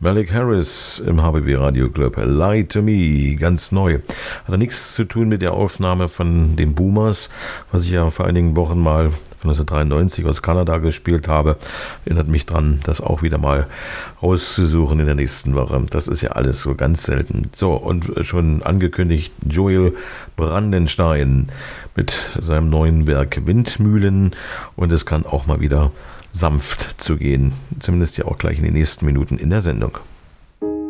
Malik Harris im HBB Radio Club. Lie to Me, ganz neu. Hat nichts zu tun mit der Aufnahme von den Boomers, was ich ja vor einigen Wochen mal von 1993 aus Kanada gespielt habe. Erinnert mich dran, das auch wieder mal rauszusuchen in der nächsten Woche. Das ist ja alles so ganz selten. So, und schon angekündigt, Joel Brandenstein mit seinem neuen Werk Windmühlen. Und es kann auch mal wieder sanft zu gehen. Zumindest ja auch gleich in den nächsten Minuten in der Sendung.